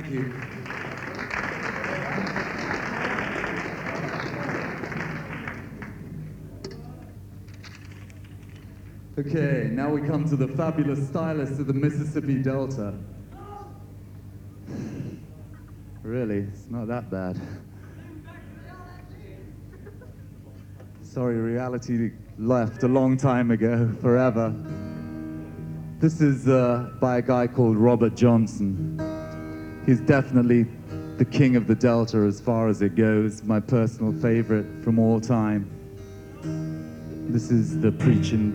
Thank you. Okay, now we come to the fabulous stylists of the Mississippi Delta. Really, it's not that bad. Sorry, reality left a long time ago, forever. This is by a guy called Robert Johnson. He's definitely the king of the Delta as far as it goes, my personal favorite from all time. This is the Preachin'